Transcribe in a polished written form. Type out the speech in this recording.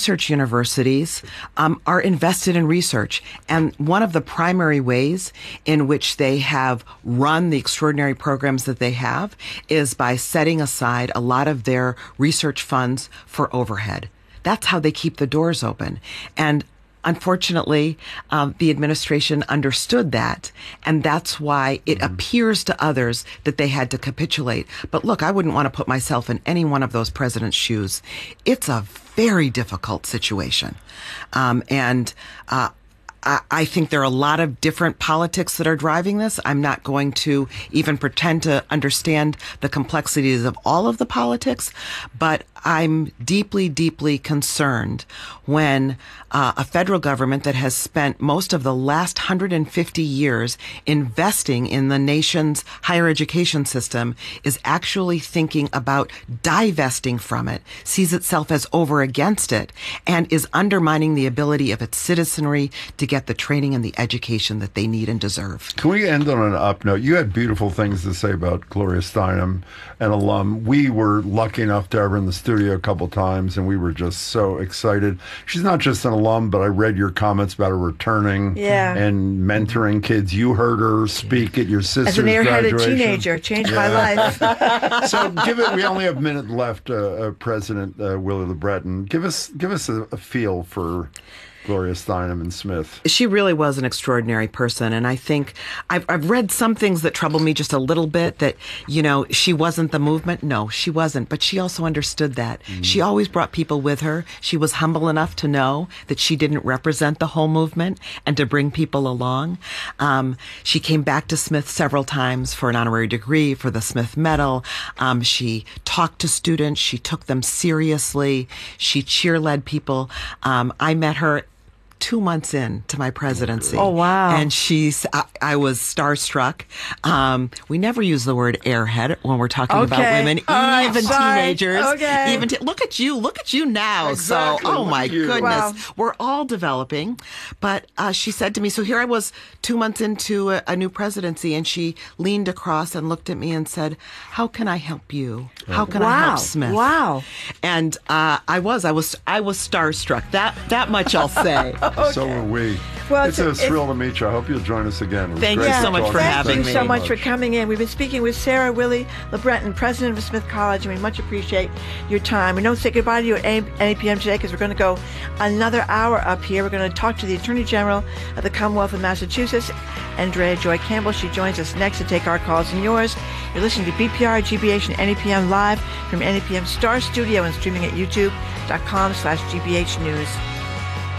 research universities are invested in research. And one of the primary ways in which they have run the extraordinary programs that they have is by setting aside a lot of their research funds for overhead. That's how they keep the doors open. And unfortunately, the administration understood that, and that's why it appears to others that they had to capitulate. But look, I wouldn't want to put myself in any one of those presidents' shoes. It's a very difficult situation. I think there are a lot of different politics that are driving this. I'm not going to even pretend to understand the complexities of all of the politics, but I'm deeply, deeply concerned when a federal government that has spent most of the last 150 years investing in the nation's higher education system is actually thinking about divesting from it, sees itself as over against it, and is undermining the ability of its citizenry to get the training and the education that they need and deserve. Can we end on an up note? You had beautiful things to say about Gloria Steinem, an alum. We were lucky enough to have her in the studio a couple times, and we were just so excited. She's not just an alum, but I read your comments about her returning and mentoring kids. You heard her speak at your sister's graduation. As an airheaded teenager, changed my life. So we only have a minute left, President Willie LeBreton. Give us a feel for Gloria Steinem and Smith. She really was an extraordinary person, and I think I've read some things that trouble me just a little bit, that, she wasn't the movement. No, she wasn't, but she also understood that. She always brought people with her. She was humble enough to know that she didn't represent the whole movement and to bring people along. She came back to Smith several times for an honorary degree, for the Smith Medal. She talked to students. She took them seriously. She cheerled people. I met her 2 months into my presidency. Oh, wow. And I was starstruck. We never use the word airhead when we're talking about women, even teenagers. Okay. Look at you now. Exactly. So, oh my goodness. Wow. We're all developing. But she said to me, so here I was 2 months into a new presidency, and she leaned across and looked at me and said, how can I help you? How can I help Smith? Wow. And I was starstruck. That much I'll say. Okay. So were we. Well, it's a thrill to meet you. I hope you'll join us again. Thank you so much for having me. Thank you so much for coming in. We've been speaking with Sarah Willie LeBreton, president of Smith College, and we much appreciate your time. We don't say goodbye to you at any PM today because we're going to go another hour up here. We're going to talk to the Attorney General of the Commonwealth of Massachusetts, Andrea Joy Campbell. She joins us next to take our calls and yours. You're listening to BPR, GBH, and NEPM live from NEPM Star Studio and streaming at youtube.com/GBH News.